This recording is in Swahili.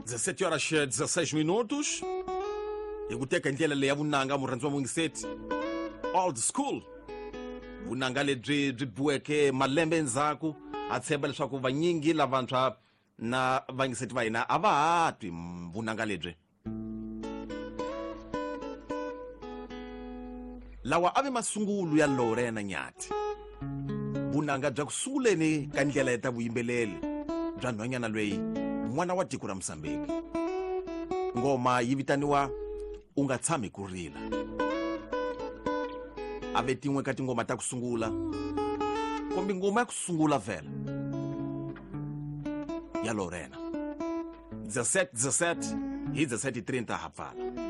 17h16 hi ku teka ndlela leyi ya vunanga murhandziwa Mungiseti old school vunanga lebyi biweke malembe endzhaku a tshemba leswaku vanyingi lavantshwa na vangiseti va hina a va hatwi vunanga lebyi lawa ave masungulu ya Lorena Nyati vunanga bya kusunguleni ka ndlela ta vuyimbeleli bya nhwanyana lweyi n'wana wa tiko ra Msambiki ngoma yi vitaniwa u nga tshami ku rila ave tin'we ka tingoma ta kusungula kumbe ngoma ya kusungula vhela ya Lorena 17 hi 17:30 ha pfala